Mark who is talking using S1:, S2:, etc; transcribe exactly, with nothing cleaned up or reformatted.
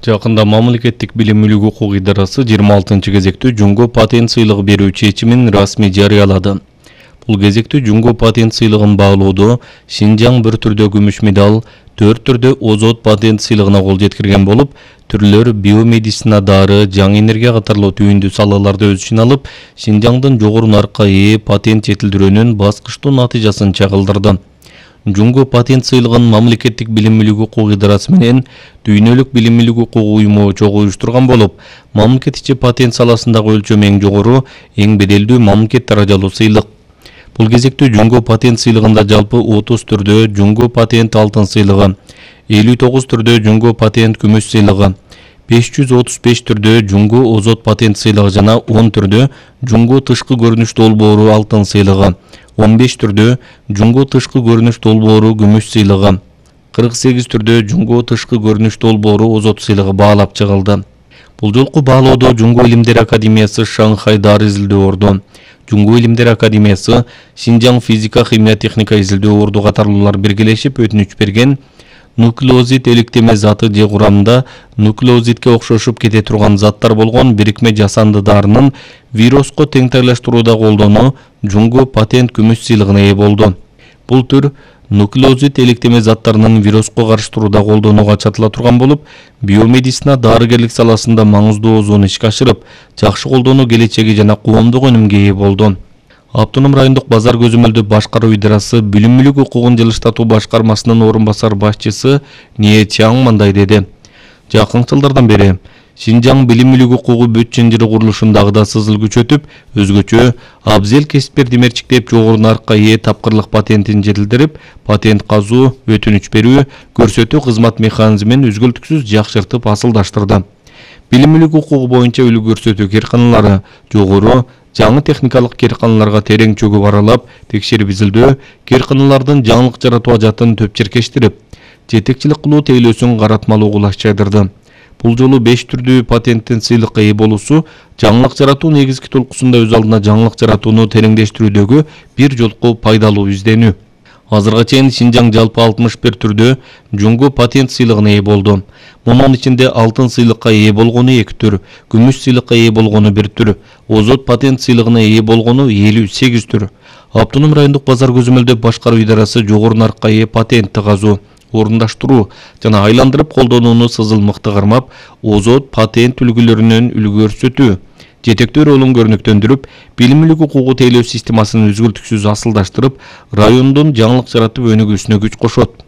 S1: Жакында мамлекеттик билим мүлүк укук идарасы жыйырма алтынчы кезектүү жуңго патент сыйлыгы берүү чечимин расмий жарыялады. Бул кезектүү жуңго патент сыйлыгын баалоодо Шинжаң бир түрдө күмүш медаль, төрт түрдө озот патент сыйлыгына кол жеткирген болуп, түрлөр биомедицина, дары, жаңы энергия катарлуу түйүндүү салаларда өз ишин алып, Шинжаңдын жогору нарыкка ээ патент жетилдирүүнүн баскычтуу натыйжасын чагылдырды. Жуңго патент сыйлыгын мамлекеттик билим мүлүк укук идарасы менен дүйнөлүк билим мүлүк укук уюму чогуу уюштурган болуп, мамлекет ичи патент саласындагы өлчөмү эң жогору, эң беделдүү мамлекет даражалуу сыйлык. Бул кезектүү жуңго патент сыйлыгында жалпы отуз түрдө жуңго патент алтын сыйлыгы, элүү тогуз түрдө жуңго патент күмүш сыйлыгы, беш жүз отуз беш түрдө жуңго озот патент сыйлыгы жана он түрдө жуңго тышкы көрүнүш долбоору алтын сыйлыгы, он беш түрдө жуңго тышкы көрүнүш долбоору күмүш сыйлыгы, кырк сегиз түрдө жуңго тышкы көрүнүш долбоору озот сыйлыгы баалап чыгылды. Бул жолку баалоодо Жуңго илимдер академиясы Шанхай дары изилдөө орду, Жуңго илимдер академиясы Шинжаң физика, химия, техника изилдөө орду катарлуулар биргелешип өтүнүч берген. Нуклеозид электеме заты же курамында нуклеозидке окшошуп кете турган заттар болгон бирикме жасанды дарынын вируско теңтайлаштырууда колдонуу жуңго патент күмүш сыйлыгына ээ болду. Бул түр нуклеозид электеме заттарынын вируско каршы турууда колдонууга чатыла турган болуп, биомедицина, дарыгерлик саласында маңыздуу озун ишке ашырып, жакшы колдонуу келечеги жана коомдук өнүмгө ээ болду. Автоном райондук базар көзөмөлдөө башкаруу идарасы билим мүлүк укугун жылыштатуу башкармасынын орун басар башчысы Не Чаң мындай деди. Жакын жылдардан бери Шинжаң билим мүлүк укугу бүт чынжыры курулушундагы да сызыл күчөтүп, өзгөчө абзел кесиптерди мерчиктеп жогору нарыкка ээ тапкырлык патентин жетилдирип, патент казуу, өтүнүч берүү, көрсөтүү кызмат механизмин үзгүлтүксүз жакшыртып асылдаштырды. Билим мүлүк укугу боюнча үлгү көрсөтүү керканалары жогору, жаңы техникалык керканаларга терең чөгүп аралап, текшерип изилдөө, керканалардын жаңылык жаратуу ажатын төпчеркештирип, жетекчилик кылуу тейлөөсүн каратмалуу кулаш жайдырды. Бул жолу беш түрдүү патенттин сыйлыкка ээ болуусу жаңылык жаратуу негизги толкусунда өз алдына жаңылык жаратууну тереңдештирүүдөгү бир жолку пайдалуу изденүү. Азырга чейин Шинжаң жалпы алтымыш бир түрдө жуңго патент сыйлыгына ээ болду. Мунун ичинде алтын сыйлыкка ээ болгону эки түр, күмүш сыйлыкка ээ болгону бир түр, озот патент сыйлыгына ээ болгону элүү сегиз түр. Автоном райондук базар көзөмөлдөө башкаруу идарасы жогору нарыкка ээ патентти казуу, орундаштыруу жана айландырып колдонууну сызыл мыкты кармап, озот патент үлгүлөрүнүн үлгү көрсөтүү, жетектөө ролун көрнөктөндүрүп, билим мүлүк укугу тейлөө системасын үзгүлтүксүз асылдаштырып, райондун жаңылык жаратып өнүгүүсүнө күч кошот.